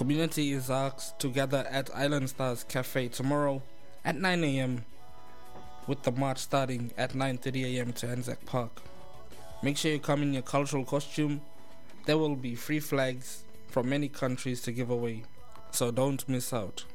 Community is asked to gather at Island Stars Cafe tomorrow at 9 a.m. with the march starting at 9:30 a.m. to Anzac Park. Make sure you come in your cultural costume. There will be free flags from many countries to give away, so don't miss out.